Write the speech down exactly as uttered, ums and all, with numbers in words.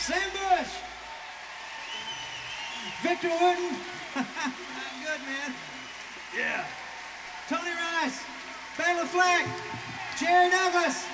Sam Bush. Victor Wooten. Good, man. Yeah. Tony Rice. Bela Fleck. Jerry Douglas.